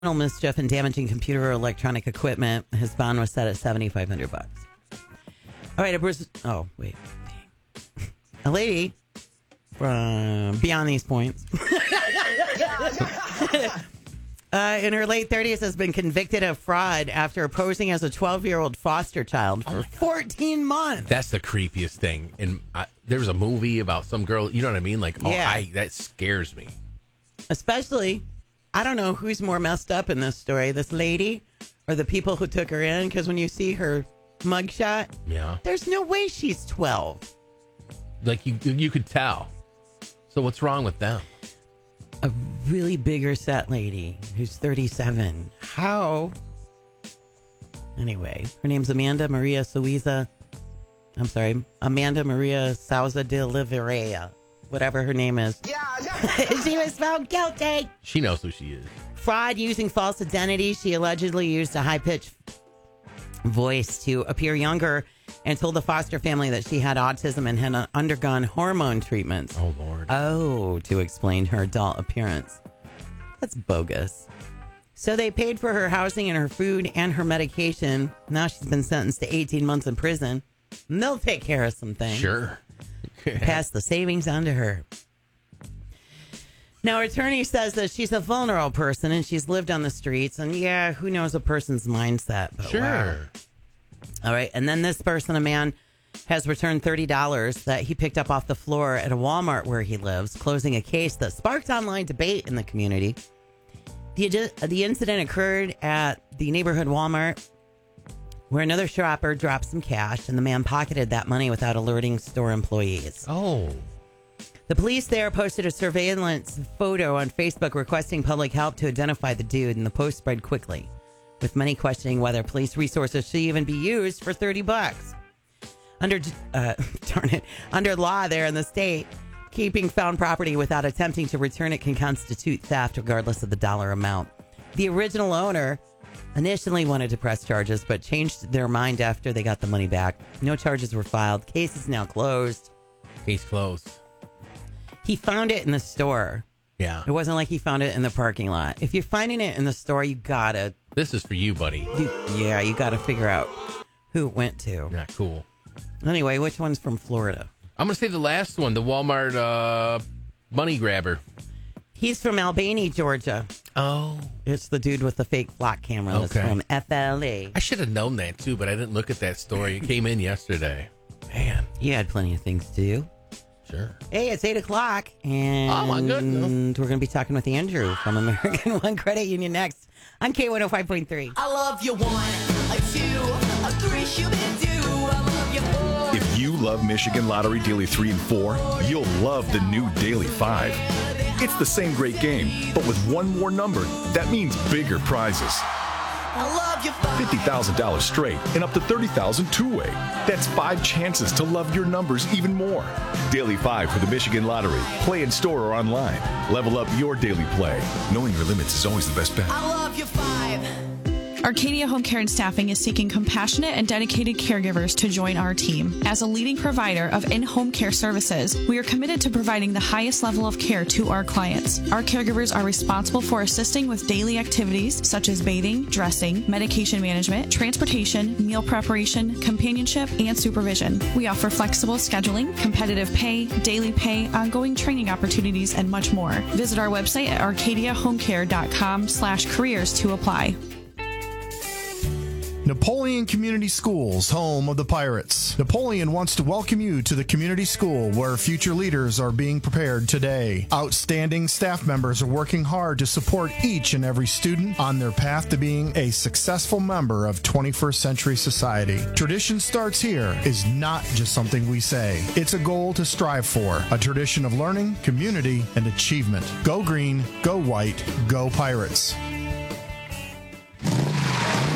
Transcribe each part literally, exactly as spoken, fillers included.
mischief and damaging computer or electronic equipment. His bond was set at seventy-five hundred bucks. All right, a Bris- oh wait, a lady from beyond these points, uh, in her late thirties, has been convicted of fraud after posing as a twelve-year-old foster child for oh fourteen months. That's the creepiest thing. And I, there was a movie about some girl. You know what I mean? Like, oh, yeah. I, that scares me. Especially. I don't know who's more messed up in this story, this lady or the people who took her in, because when you see her mugshot, yeah, there's no way she's twelve. Like, you you could tell. So what's wrong with them? A really bigger set lady who's thirty-seven. How? Anyway, her name's Amanda Maria Souza. I'm sorry, Amanda Maria Souza de Oliveira. Whatever her name is. Yeah, yeah. She was found guilty. She knows who she is. Fraud using false identity. She allegedly used a high-pitched voice to appear younger and told the foster family that she had autism and had undergone hormone treatments. Oh, Lord. Oh, to explain her adult appearance. That's bogus. So they paid for her housing and her food and her medication. Now she's been sentenced to eighteen months in prison. And they'll take care of some things. Sure. Pass the savings on to her. Now, her attorney says that she's a vulnerable person and she's lived on the streets. And yeah, who knows a person's mindset? But sure. Wow. All right. And then this person, a man, has returned thirty dollars that he picked up off the floor at a Walmart where he lives, closing a case that sparked online debate in the community. The, the incident occurred at the neighborhood Walmart, where another shopper dropped some cash and the man pocketed that money without alerting store employees. Oh. The police there posted a surveillance photo on Facebook requesting public help to identify the dude, and the post spread quickly, with many questioning whether police resources should even be used for thirty bucks. Under, uh, darn it, under law there in the state, keeping found property without attempting to return it can constitute theft regardless of the dollar amount. The original owner initially wanted to press charges, but changed their mind after they got the money back. No charges were filed. Case is now closed. Case closed. He found it in the store. Yeah. It wasn't like he found it in the parking lot. If you're finding it in the store, you gotta... This is for you, buddy. You, yeah, you gotta figure out who it went to. Not cool. Anyway, which one's from Florida? I'm going to say the last one, the Walmart uh, money grabber. He's from Albany, Georgia. Oh. It's the dude with the fake flock camera that's okay. from F L A. I should have known that, too, but I didn't look at that story. It came in yesterday. Man. You had plenty of things to do. Sure. Hey, it's eight o'clock, and oh my goodness. we're going to be talking with Andrew from American One Credit Union next on K one oh five point three. I love you one, a two, a three, shoot it do. I love you four. If you love Michigan Lottery Daily three and four, you'll love the new Daily five. It's the same great game, but with one more number, that means bigger prizes. I love you five. fifty thousand dollars straight and up to thirty thousand dollars two-way. That's five chances to love your numbers even more. Daily five for the Michigan Lottery. Play in store or online. Level up your daily play. Knowing your limits is always the best bet. I love you five. Arcadia Home Care and Staffing is seeking compassionate and dedicated caregivers to join our team. As a leading provider of in-home care services, we are committed to providing the highest level of care to our clients. Our caregivers are responsible for assisting with daily activities such as bathing, dressing, medication management, transportation, meal preparation, companionship, and supervision. We offer flexible scheduling, competitive pay, daily pay, ongoing training opportunities, and much more. Visit our website at arcadia home care dot com slash careers to apply. Napoleon Community Schools, home of the Pirates. Napoleon wants to welcome you to the community school where future leaders are being prepared today. Outstanding staff members are working hard to support each and every student on their path to being a successful member of twenty-first century society. Tradition starts here is not just something we say. It's a goal to strive for, a tradition of learning, community, and achievement. Go green, go white, go Pirates.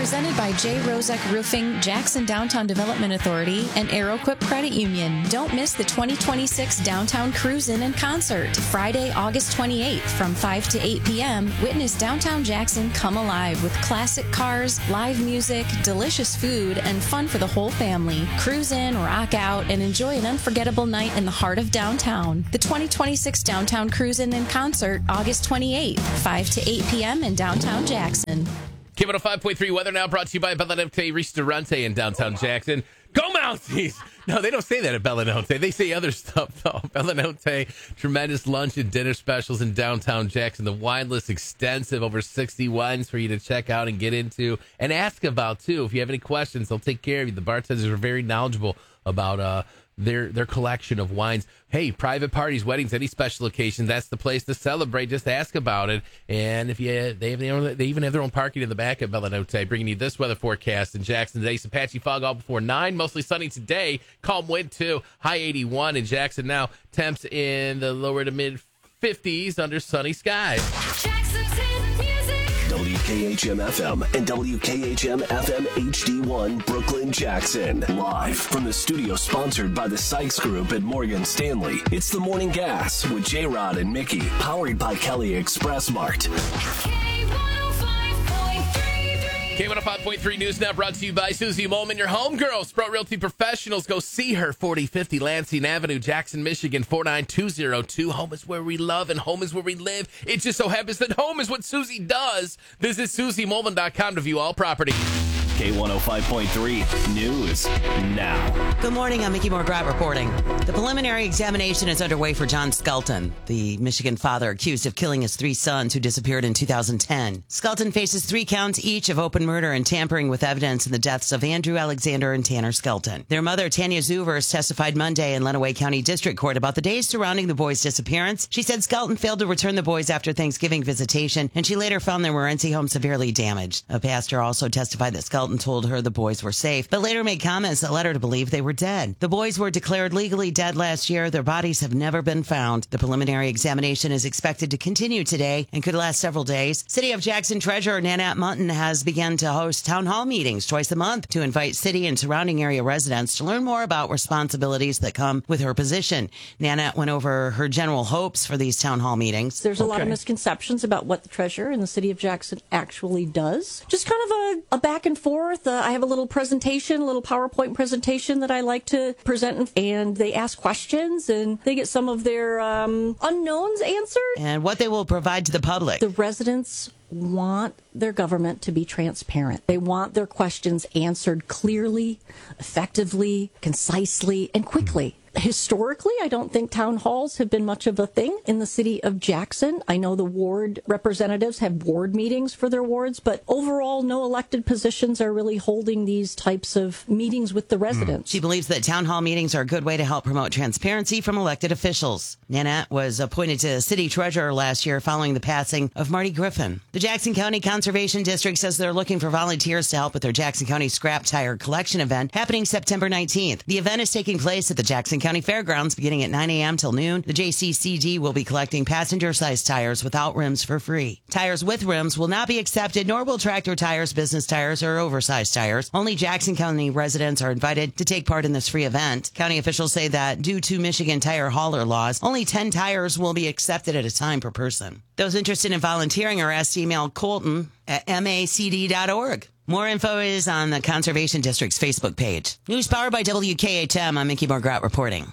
Presented by J. Rozek Roofing, Jackson Downtown Development Authority, and AeroQuip Credit Union. Don't miss the twenty twenty-six Downtown Cruise-In and Concert. Friday, August twenty-eighth from five to eight p.m. Witness Downtown Jackson come alive with classic cars, live music, delicious food, and fun for the whole family. Cruise in, rock out, and enjoy an unforgettable night in the heart of downtown. The twenty twenty-six Downtown Cruise-In and Concert, August twenty-eighth, five to eight p.m. in downtown Jackson. K one oh five point three weather now brought to you by Bellanote Ristorante in downtown Jackson. Go Mounties! No, they don't say that at Bellanote. They say other stuff, though. Bellanote, tremendous lunch and dinner specials in downtown Jackson. The wine list extensive, over sixty wines for you to check out and get into and ask about, too. If you have any questions, they'll take care of you. The bartenders are very knowledgeable about uh, their their collection of wines. Hey, private parties, weddings, any special occasion, that's the place to celebrate. Just ask about it. And if you they have, they even have their own parking in the back at Bellanote, bringing you this weather forecast in Jackson today. Some patchy fog all before nine, mostly sunny today. Calm wind too. High eighty-one in Jackson now. Temps in the lower to mid fifties under sunny skies. Jackson's hit music. W K H M F M and W K H M F M H D one Brooklyn, Jackson. Live from the studio sponsored by the Sykes Group at Morgan Stanley. It's the Morning Gas with J-Rod and Mickey, powered by Kelly Express Mart. K one oh five point three. K one oh five point three News Now brought to you by Susie Molman, your homegirl. Sprout Realty Professionals. Go see her, forty fifty Lansing Avenue, Jackson, Michigan, four nine two zero two. Home is where we love and home is where we live. It just so happens that home is what Susie does. Visit Susie Molman dot com to view all properties. K one oh five point three News Now. Good morning. I'm Mickey Morgrat reporting. The preliminary examination is underway for John Skelton, the Michigan father accused of killing his three sons who disappeared in two thousand ten. Skelton faces three counts each of open murder and tampering with evidence in the deaths of Andrew Alexander and Tanner Skelton. Their mother, Tanya Zuvers, testified Monday in Lenawee County District Court about the days surrounding the boys' disappearance. She said Skelton failed to return the boys after Thanksgiving visitation, and she later found their Morenci home severely damaged. A pastor also testified that Skelton told her the boys were safe, but later made comments that led her to believe they were dead. The boys were declared legally dead last year. Their bodies have never been found. The preliminary examination is expected to continue today and could last several days. City of Jackson Treasurer Nanette Mutton has begun to host town hall meetings twice a month to invite city and surrounding area residents to learn more about responsibilities that come with her position. Nanette went over her general hopes for these town hall meetings. There's a lot of misconceptions about what the treasurer in the city of Jackson actually does. Just kind of a, a back and forth. Uh, I have a little presentation, a little PowerPoint presentation that I like to present, and they ask questions and they get some of their um, unknowns answered. And what they will provide to the public. The residents want their government to be transparent. They want their questions answered clearly, effectively, concisely, and quickly. Historically, I don't think town halls have been much of a thing in the city of Jackson. I know the ward representatives have ward meetings for their wards, but overall, no elected positions are really holding these types of meetings with the residents. She believes that town hall meetings are a good way to help promote transparency from elected officials. Nanette was appointed to city treasurer last year following the passing of Marty Griffin. The Jackson County Conservation District says they're looking for volunteers to help with their Jackson County Scrap Tire Collection event happening September nineteenth. The event is taking place at the Jackson County Fairgrounds beginning at nine a.m. till noon. The J C C D will be collecting passenger-sized tires without rims for free. Tires with rims will not be accepted, nor will tractor tires, business tires, or oversized tires. Only Jackson County residents are invited to take part in this free event. County officials say that due to Michigan tire hauler laws, only ten tires will be accepted at a time per person. Those interested in volunteering are asked to email Colton at M A C D dot org. More info is on the Conservation District's Facebook page. News powered by W K H M. I'm Mickey Morgrat reporting.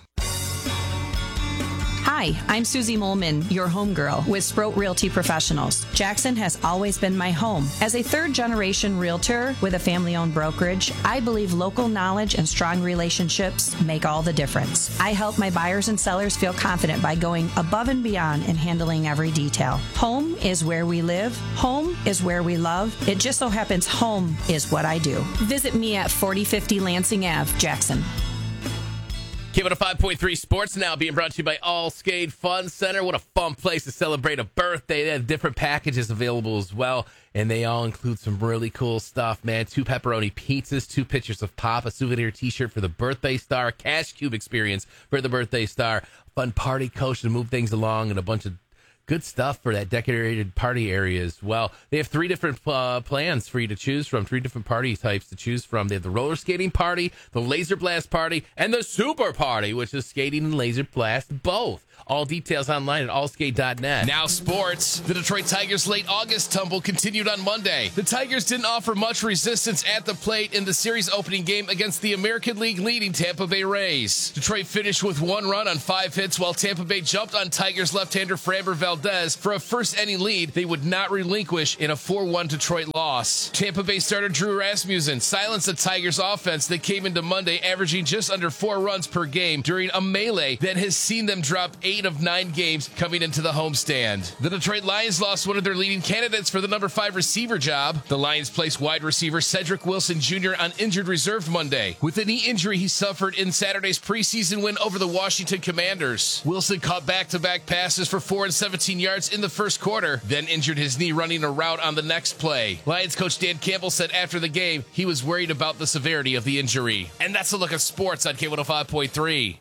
Hi, I'm Susie Molman, your homegirl with Sprout Realty Professionals. Jackson has always been my home. As a third-generation realtor with a family-owned brokerage, I believe local knowledge and strong relationships make all the difference. I help my buyers and sellers feel confident by going above and beyond and handling every detail. Home is where we live. Home is where we love. It just so happens home is what I do. Visit me at forty fifty Lansing Avenue, Jackson. K one oh five point three Sports Now being brought to you by Allskate Fun Center. What a fun place to celebrate a birthday. They have different packages available as well, and they all include some really cool stuff, man. Two pepperoni pizzas, two pitchers of pop, a souvenir T-shirt for the birthday star, a Cash Cube experience for the birthday star, a fun party coach to move things along, and a bunch of Good stuff for that decorated party area as well. They have three different uh, plans for you to choose from, three different party types to choose from. They have the roller skating party, the laser blast party, and the super party, which is skating and laser blast both. All details online at allskate dot net. Now sports. The Detroit Tigers' late August tumble continued on Monday. The Tigers didn't offer much resistance at the plate in the series opening game against the American League leading Tampa Bay Rays. Detroit finished with one run on five hits while Tampa Bay jumped on Tigers left-hander Framber Valdez for a first-inning lead they would not relinquish in a four one Detroit loss. Tampa Bay starter Drew Rasmussen silenced the Tigers' offense that came into Monday averaging just under four runs per game during a melee that has seen them drop eight of nine games coming into the homestand. The Detroit Lions lost one of their leading candidates for the number five receiver job. The Lions placed wide receiver Cedric Wilson Junior on injured reserve Monday with a knee injury he suffered in Saturday's preseason win over the Washington Commanders. Wilson caught back-to-back passes for four and seventeen yards in the first quarter, then injured his knee running a route on the next play. Lions coach Dan Campbell said after the game he was worried about the severity of the injury. And that's a look at sports on K one oh five point three.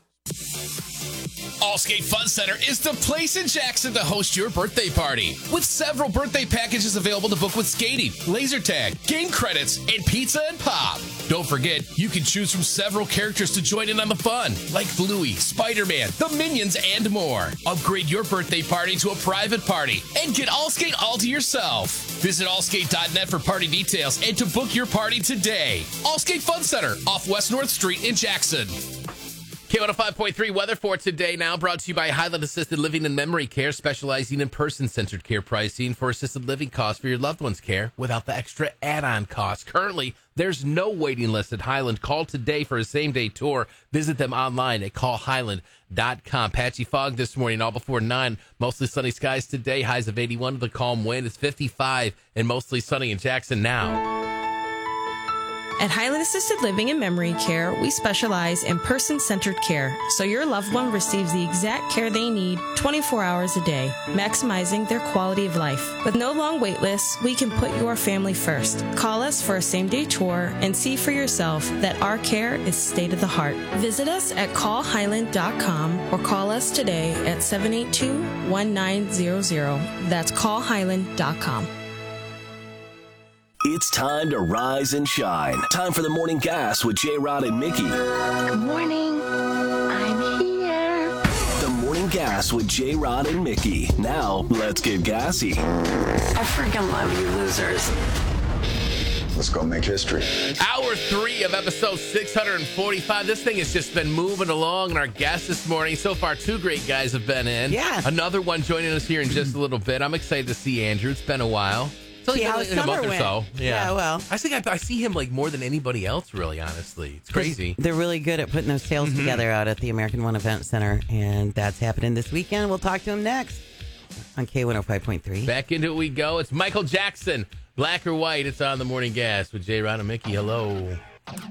Allskate Fun Center is the place in Jackson to host your birthday party. With several birthday packages available to book with skating, laser tag, game credits, and pizza and pop. Don't forget, you can choose from several characters to join in on the fun, like Bluey, Spider-Man, the Minions, and more. Upgrade your birthday party to a private party and get Allskate all to yourself. Visit allskate dot net for party details and to book your party today. Allskate Fun Center, off West North Street in Jackson. K one oh five point three weather for today now brought to you by Highland Assisted Living and Memory Care, specializing in person-centered care pricing for assisted living costs for your loved one's care without the extra add-on costs. Currently, there's no waiting list at Highland. Call today for a same-day tour. Visit them online at call highland dot com. Patchy fog this morning, all before nine. Mostly sunny skies today. Highs of eighty-one with a calm wind. It's fifty-five and mostly sunny in Jackson now. At Highland Assisted Living and Memory Care, we specialize in person-centered care, so your loved one receives the exact care they need twenty-four hours a day, maximizing their quality of life. With no long wait lists, we can put your family first. Call us for a same-day tour and see for yourself that our care is state-of-the-art. Visit us at call highland dot com or call us today at seven eight two, one nine zero zero. That's call highland dot com. It's time to rise and shine. Time for the Morning Gas with J-Rod and Mickey. Good morning. I'm here. The Morning Gas with J-Rod and Mickey. Now, let's get gassy. I freaking love you losers. Let's go make history. Hour three of episode six hundred forty-five. This thing has just been moving along, and our guests this morning, so far, two great guys have been in. Yeah. Another one joining us here in just a little bit. I'm excited to see Andrew. It's been a while. So See how in a summer month or went. so. Yeah. Yeah, well. I think I, I see him like more than anybody else, really, honestly. It's crazy. They're really good at putting those sales Mhm. together out at the American One Event Center, and that's happening this weekend. We'll talk to him next on K one oh five point three. Back into it we go. It's Michael Jackson. Black or white, it's on the Morning Gas with J. Ron and Mickey. Hello.